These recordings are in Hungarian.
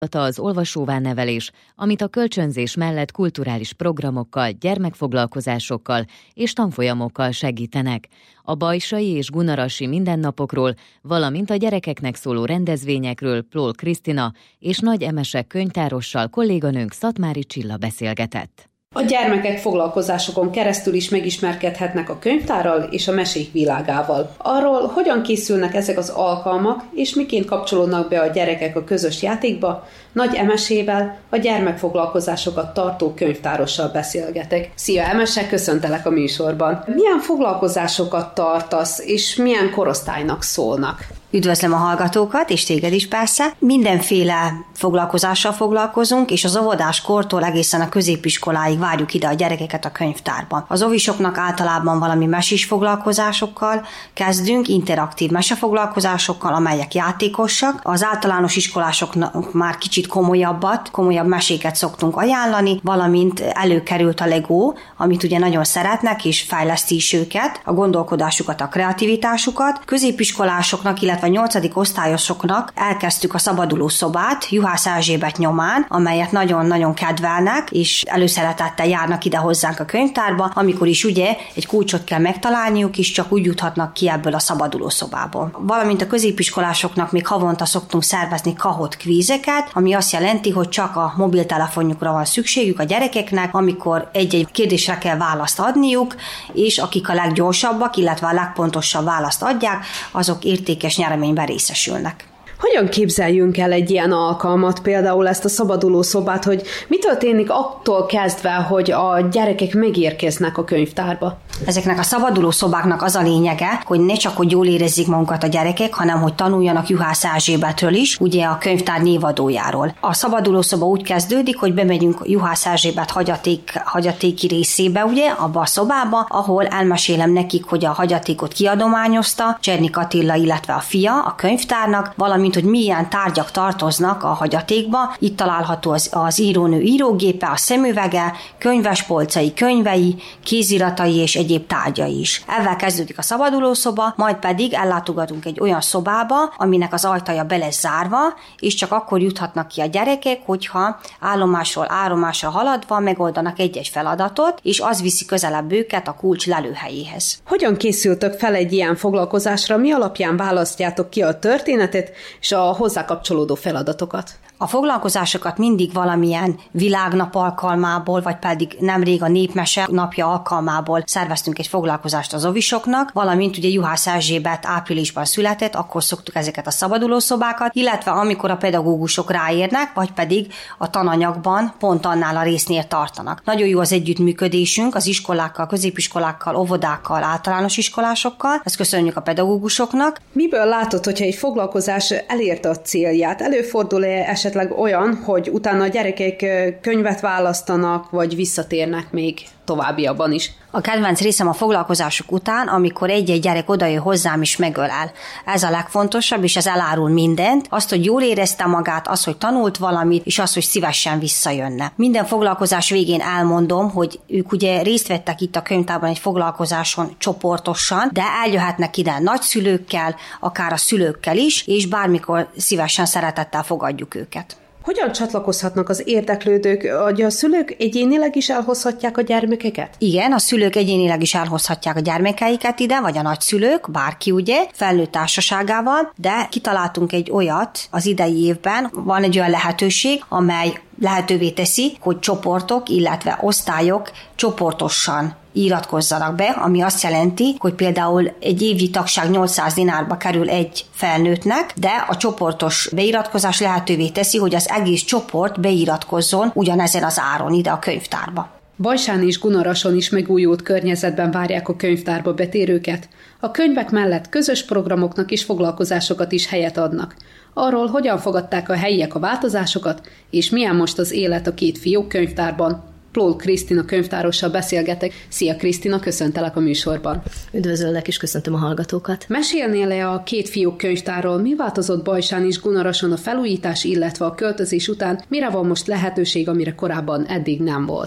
Az olvasóvá nevelés, amit a kölcsönzés mellett kulturális programokkal, gyermekfoglalkozásokkal és tanfolyamokkal segítenek. A bajsai és gunarasi mindennapokról, valamint a gyerekeknek szóló rendezvényekről Plól Krisztina és Nagy Emese könyvtárossal kolléganőnk Szatmári Csilla beszélgetett. A gyermekek foglalkozásokon keresztül is megismerkedhetnek a könyvtárral és a mesék világával. Arról, hogyan készülnek ezek az alkalmak, és miként kapcsolódnak be a gyerekek a közös játékba, Nagy Emesével, a gyermekfoglalkozásokat tartó könyvtárossal beszélgetek. Szia Emese, köszöntelek a műsorban. Milyen foglalkozásokat tartasz, és milyen korosztálynak szólnak? Üdvözlöm a hallgatókat, és téged is persze. Mindenféle foglalkozással foglalkozunk, és az óvodás kortól egészen a középiskoláig várjuk ide a gyerekeket a könyvtárban. Az óvisoknak általában valami mesés foglalkozásokkal kezdünk, interaktív mesefoglalkozásokkal, amelyek játékosak. Az általános iskolásoknak már kicsit komolyabb meséket szoktunk ajánlani, valamint előkerült a Lego, amit ugye nagyon szeretnek, és fejleszti is őket, a gondolkodásukat, a kreativitásukat. Középiskolásoknak, illetve a 8. osztályosoknak elkezdtük a szabaduló szobát Juhász Erzsébet nyomán, amelyet nagyon-nagyon kedvelnek, és előszeretettel járnak ide hozzánk a könyvtárba, amikor is ugye egy kulcsot kell megtalálniuk, és csak úgy juthatnak ki ebből a szabaduló szobából. Valamint a középiskolásoknak még havonta szoktunk szervezni Kahoot kvízeket, ami azt jelenti, hogy csak a mobiltelefonjukra van szükségük a gyerekeknek, amikor egy-egy kérdésre kell választ adniuk, és akik a leggyorsabbak, illetve a legpontosabb választ adják, azok értékes nyereményben részesülnek. Hogyan képzeljünk el egy ilyen alkalmat, például ezt a szabaduló szobát, hogy mi történik attól kezdve, hogy a gyerekek megérkeznek a könyvtárba? Ezeknek a szabaduló szobáknak az a lényege, hogy ne csak hogy jól érezzék magukat a gyerekek, hanem hogy tanuljanak Juhász Erzsébetről is, ugye a könyvtár névadójáról. A szabaduló szoba úgy kezdődik, hogy bemegyünk Juhász Erzsébet hagyatéki részébe, ugye, abba a szobába, ahol elmesélem nekik, hogy a hagyatékot kiadományozta Csernik Attila, illetve a fia a könyvtárnak, valamint hogy milyen tárgyak tartoznak a hagyatékba. Itt található az írónő írógépe, a szemüvege, könyvespolcai könyvei, kéziratai és egyéb tárgyai is. Ezzel kezdődik a szabadulószoba, majd pedig ellátogatunk egy olyan szobába, aminek az ajtaja be lesz zárva, és csak akkor juthatnak ki a gyerekek, hogyha állomásról állomásra haladva megoldanak egy-egy feladatot, és az viszi közelebb őket a kulcs lelőhelyéhez. Hogyan készültök fel egy ilyen foglalkozásra? Mi alapján választjátok ki a történetet és a hozzá kapcsolódó feladatokat? A foglalkozásokat mindig valamilyen világnap alkalmából, vagy pedig nemrég a Népmese napja alkalmából szerveztünk egy foglalkozást az óvisoknak, valamint ugye Juhász Erzsébet áprilisban született, akkor szoktuk ezeket a szabadulószobákat, illetve amikor a pedagógusok ráérnek, vagy pedig a tananyagban pont annál a résznél tartanak. Nagyon jó az együttműködésünk az iskolákkal, középiskolákkal, óvodákkal, általános iskolásokkal, ezt köszönjük a pedagógusoknak. Miből látod, hogyha egy foglalkozás elérte a célját? Előfordul-e esetleg olyan, hogy utána a gyerekek könyvet választanak, vagy visszatérnek még továbbiakban is? A kedvenc részem a foglalkozások után, amikor egy-egy gyerek odajön hozzám és megölel. Ez a legfontosabb, és ez elárul mindent. Azt, hogy jól érezte magát, az, hogy tanult valamit, és az, hogy szívesen visszajönne. Minden foglalkozás végén elmondom, hogy ők ugye részt vettek itt a könyvtárban egy foglalkozáson csoportosan, de eljöhetnek ide nagyszülőkkel, akár a szülőkkel is, és bármikor szívesen szeretettel fogadjuk őket. Hogyan csatlakozhatnak az érdeklődők? A szülők egyénileg is elhozhatják a gyermekeket? Igen, a szülők egyénileg is elhozhatják a gyermekeiket ide, vagy a nagyszülők, bárki ugye, felnőtt társaságával, de kitaláltunk egy olyat az idei évben, van egy olyan lehetőség, amely lehetővé teszi, hogy csoportok, illetve osztályok csoportosan iratkozzanak be, ami azt jelenti, hogy például egy évi tagság 800 dinárba kerül egy felnőttnek, de a csoportos beiratkozás lehetővé teszi, hogy az egész csoport beiratkozzon ugyanezen az áron ide a könyvtárba. Bajsán és Gunarason is megújult környezetben várják a könyvtárba betérőket. A könyvek mellett közös programoknak és foglalkozásokat is helyet adnak. Arról, hogyan fogadták a helyiek a változásokat, és milyen most az élet a két fiók könyvtárban. Plól Krisztina könyvtárossal beszélgetek. Szia Krisztina, köszöntelek a műsorban. Üdvözöllek és köszöntöm a hallgatókat. Mesélnél-e a két fiók könyvtárról, mi változott Bajsán és Gunarason a felújítás, illetve a költözés után, mire van most lehetőség, amire korábban eddig nem volt?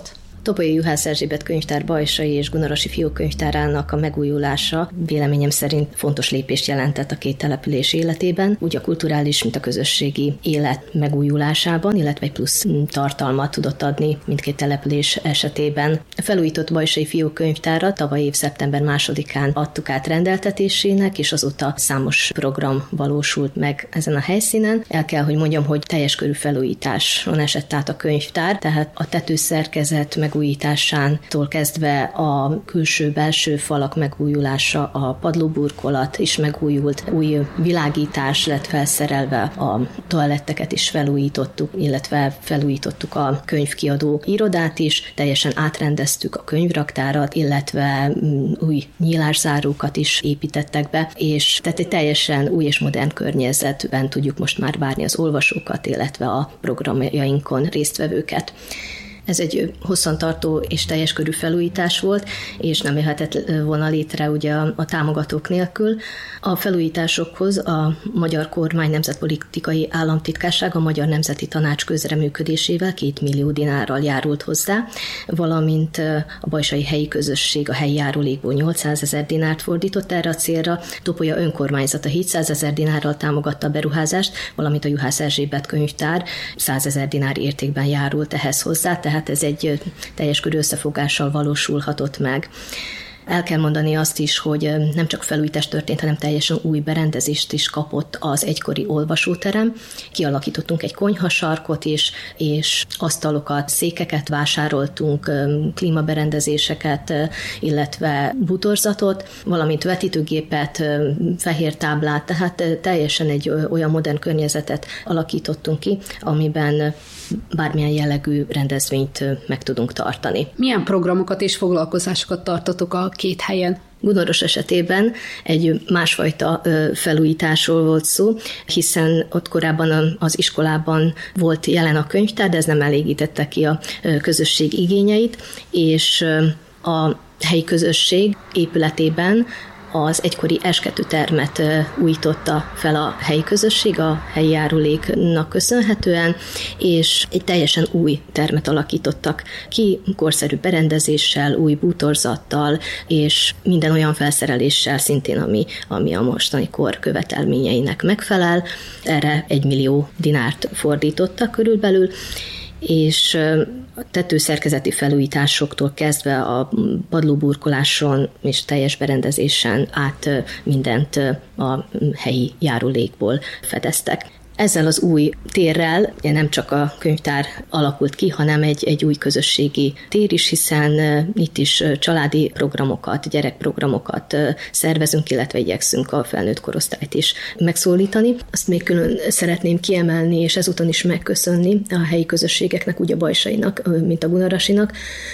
Topolyai Juhász Erzsébet könyvtár Bajsai és Gunarasi fiókkönyvtárának a megújulása véleményem szerint fontos lépést jelentett a két település életében, úgy a kulturális, mint a közösségi élet megújulásában, illetve egy plusz tartalmat tudott adni mindkét település esetében. A felújított Bajsai fiókkönyvtárat tavaly év szeptember 2-án adtuk át rendeltetésének, és azóta számos program valósult meg ezen a helyszínen. El kell, hogy mondjam, hogy teljes körű felújításon esett át a könyvtár, tehát a tetőszerkezet megújításától kezdve a külső-belső falak megújulása, a padlóburkolat is megújult, új világítás lett felszerelve, a toaletteket is felújítottuk, illetve felújítottuk a könyvkiadó irodát is, teljesen átrendeztük a könyvraktárat, illetve új nyílászárókat is építettek be, és tehát egy teljesen új és modern környezetben tudjuk most már várni az olvasókat, illetve a programjainkon résztvevőket. Ez egy hosszantartó és teljes körű felújítás volt, és nem jöhetett volna létre ugye a támogatók nélkül. A felújításokhoz a Magyar Kormány Nemzetpolitikai Államtitkárság a Magyar Nemzeti Tanács közreműködésével 2 millió dinárral járult hozzá, valamint a bajsai helyi közösség a helyi járulékból 800 000 dinárt fordított erre a célra, Topolya önkormányzata 700 000 dinárral támogatta a beruházást, valamint a Juhász Erzsébet könyvtár 100 000 dinár értékben járult ehhez hozzá, tehát ez egy teljes körű összefogással valósulhatott meg. El kell mondani azt is, hogy nem csak felújítás történt, hanem teljesen új berendezést is kapott az egykori olvasóterem. Kialakítottunk egy konyhasarkot is, és asztalokat, székeket vásároltunk, klímaberendezéseket, illetve bútorzatot, valamint vetítőgépet, fehér táblát, tehát teljesen egy olyan modern környezetet alakítottunk ki, amiben bármilyen jellegű rendezvényt meg tudunk tartani. Milyen programokat és foglalkozásokat tartotok a két helyen? Gunaros esetében egy másfajta felújításról volt szó, hiszen ott korábban az iskolában volt jelen a könyvtár, de ez nem elégítette ki a közösség igényeit, és a helyi közösség épületében az egykori S2 termet újította fel a helyi közösség, a helyi járuléknak köszönhetően, és egy teljesen új termet alakítottak ki, korszerű berendezéssel, új bútorzattal, és minden olyan felszereléssel szintén, ami a mostani kor követelményeinek megfelel. Erre 1 millió dinárt fordítottak körülbelül, és a tetőszerkezeti felújításoktól kezdve a padlóburkoláson és teljes berendezésen át mindent a helyi járulékból fedeztek. Ezzel az új térrel nem csak a könyvtár alakult ki, hanem egy új közösségi tér is, hiszen itt is családi programokat, gyerekprogramokat szervezünk, illetve igyekszünk a felnőtt korosztályt is megszólítani. Azt még külön szeretném kiemelni, és ezúton is megköszönni a helyi közösségeknek, úgy a bajsainak, mint a gunarasinak,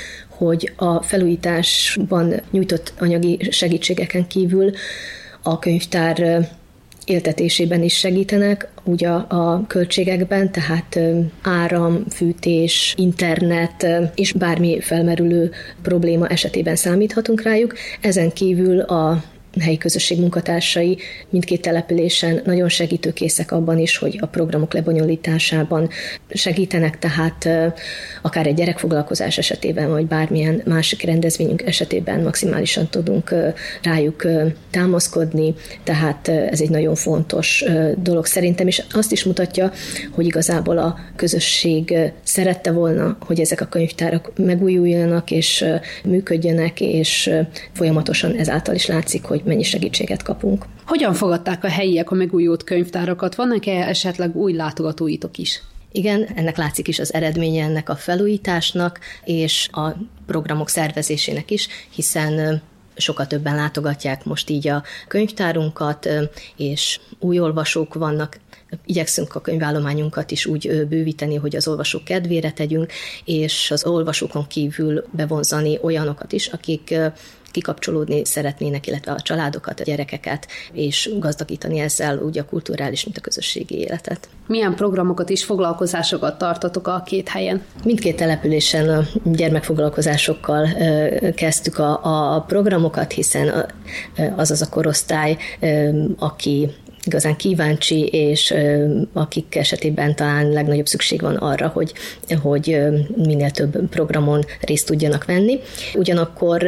hogy a felújításban nyújtott anyagi segítségeken kívül a könyvtár éltetésében is segítenek, ugye a költségekben, tehát áram, fűtés, internet és bármi felmerülő probléma esetében számíthatunk rájuk. Ezen kívül a helyi közösség munkatársai mindkét településen nagyon segítőkészek abban is, hogy a programok lebonyolításában segítenek, tehát akár egy gyerekfoglalkozás esetében, vagy bármilyen másik rendezvényünk esetében maximálisan tudunk rájuk támaszkodni, tehát ez egy nagyon fontos dolog szerintem, és azt is mutatja, hogy igazából a közösség szerette volna, hogy ezek a könyvtárak megújuljanak és működjenek, és folyamatosan ezáltal is látszik, hogy mennyi segítséget kapunk. Hogyan fogadták a helyiek a megújult könyvtárakat? Vannak-e esetleg új látogatóitok is? Igen, ennek látszik is az eredménye ennek a felújításnak, és a programok szervezésének is, hiszen sokkal többen látogatják most így a könyvtárunkat, és új olvasók vannak. Igyekszünk a könyvállományunkat is úgy bővíteni, hogy az olvasók kedvére tegyünk, és az olvasókon kívül bevonzani olyanokat is, akik kikapcsolódni szeretnének, illetve a családokat, a gyerekeket, és gazdagítani ezzel úgy a kulturális, mint a közösségi életet. Milyen programokat és foglalkozásokat tartotok a két helyen? Mindkét településen a gyermekfoglalkozásokkal kezdtük a programokat, hiszen az a korosztály, aki igazán kíváncsi, és akik esetében talán legnagyobb szükség van arra, hogy minél több programon részt tudjanak venni. Ugyanakkor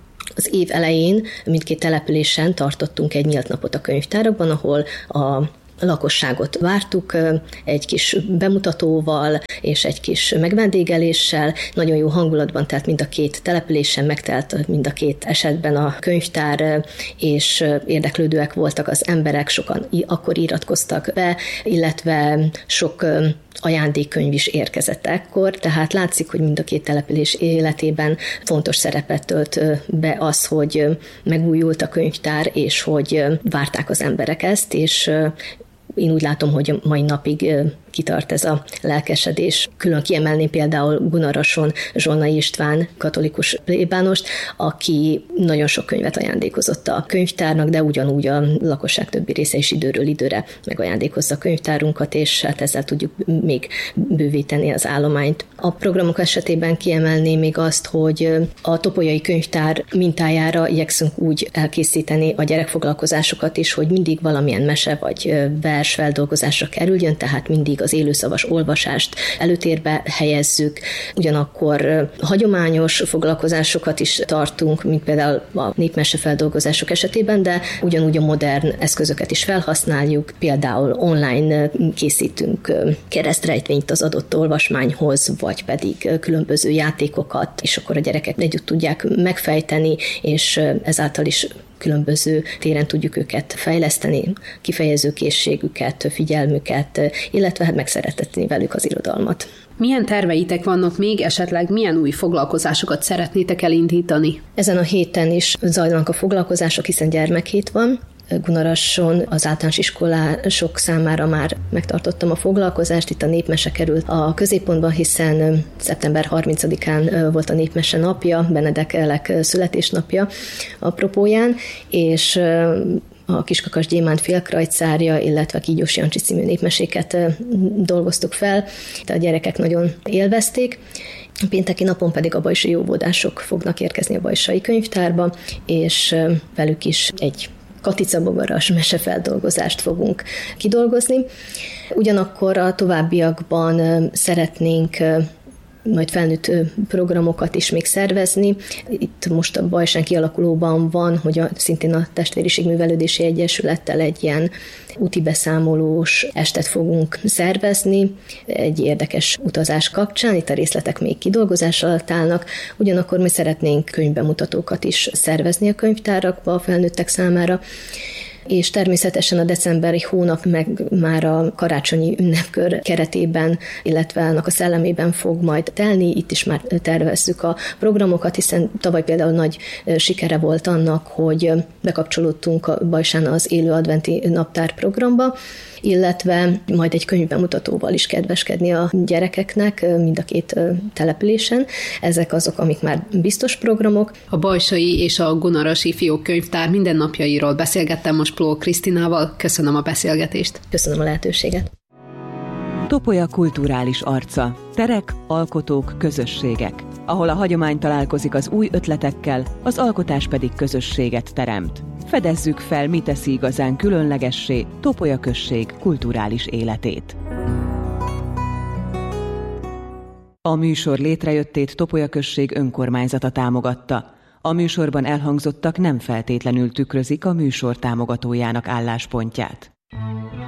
az év elején mindkét településen tartottunk egy nyílt napot a könyvtárakban, ahol a lakosságot vártuk egy kis bemutatóval és egy kis megvendégeléssel. Nagyon jó hangulatban, tehát mind a két településen megtelt mind a két esetben a könyvtár, és érdeklődőek voltak az emberek, sokan akkor iratkoztak be, illetve sok ajándékkönyv is érkezett ekkor, tehát látszik, hogy mind a két település életében fontos szerepet tölt be az, hogy megújult a könyvtár, és hogy várták az emberek ezt, és én úgy látom, hogy a mai napig kitart ez a lelkesedés. Külön kiemelném például Gunarason Zsolnai István katolikus plébánost, aki nagyon sok könyvet ajándékozott a könyvtárnak, de ugyanúgy a lakosság többi része is időről időre megajándékozza a könyvtárunkat, és hát ezzel tudjuk még bővíteni az állományt. A programok esetében kiemelném még azt, hogy a topolyai könyvtár mintájára igyekszünk úgy elkészíteni a gyerekfoglalkozásokat is, hogy mindig valamilyen mese vagy vers feldolgozásra kerüljön, tehát mindig az élőszavas olvasást előtérbe helyezzük, ugyanakkor hagyományos foglalkozásokat is tartunk, mint például a népmese feldolgozások esetében, de ugyanúgy a modern eszközöket is felhasználjuk, például online készítünk keresztrejtvényt az adott olvasmányhoz, vagy pedig különböző játékokat, és akkor a gyerekek együtt tudják megfejteni, és ezáltal is különböző téren tudjuk őket fejleszteni, kifejező készségüket, figyelmüket, illetve megszeretetni velük az irodalmat. Milyen terveitek vannak még, esetleg milyen új foglalkozásokat szeretnétek elindítani? Ezen a héten is zajlanak a foglalkozások, hiszen gyermekhét van. Gunarason az általános iskolások számára már megtartottam a foglalkozást, itt a népmese került a középpontba, hiszen szeptember 30-án volt a népmese napja, Benedek Elek születésnapja apropóján, és a Kiskakas Gyémánt félkrajcárja, illetve Kígyós Jancsi című népmeséket dolgoztuk fel. A gyerekek nagyon élvezték. Pénteki napon pedig a bajsai óvodások fognak érkezni a bajsai könyvtárba, és velük is egy katicabogaras mesefeldolgozást fogunk kidolgozni. Ugyanakkor a továbbiakban szeretnénk majd felnőtt programokat is még szervezni. Itt most a Bajsán kialakulóban van, hogy szintén a Testvériségművelődési Egyesülettel egy ilyen úti beszámolós estet fogunk szervezni, egy érdekes utazás kapcsán, itt a részletek még kidolgozás alatt állnak, ugyanakkor mi szeretnénk könyvbemutatókat is szervezni a könyvtárakba a felnőttek számára, és természetesen a decemberi hónap meg már a karácsonyi ünnepkör keretében, illetve annak a szellemében fog majd telni. Itt is már tervezzük a programokat, hiszen tavaly például nagy sikere volt annak, hogy bekapcsolódtunk a Bajsán az élő adventi naptár programba, illetve majd egy könyvbemutatóval is kedveskedni a gyerekeknek mind a két településen. Ezek azok, amik már biztos programok. A Bajsai és a Gunarasi Fiókkönyvtár mindennapjairól beszélgettem most Pló Krisztinával. Köszönöm a beszélgetést. Köszönöm a lehetőséget. Topolya kulturális arca. Terek, alkotók, közösségek. Ahol a hagyomány találkozik az új ötletekkel, az alkotás pedig közösséget teremt. Fedezzük fel, mi teszi igazán különlegessé Topolya község kulturális életét. A műsor létrejöttét Topolya község önkormányzata támogatta. A műsorban elhangzottak nem feltétlenül tükrözik a műsor támogatójának álláspontját.